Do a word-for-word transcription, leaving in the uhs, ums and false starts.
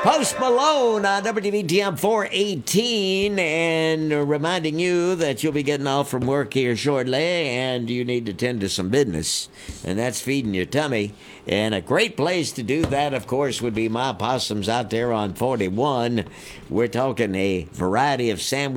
Post Malone on W V T M four eighteen, and reminding you that you'll be getting off from work here shortly, and you need to tend to some business, and that's feeding your tummy. And a great place to do that, of course, would be My Possums out there on forty-one. We're talking a variety of sandwiches.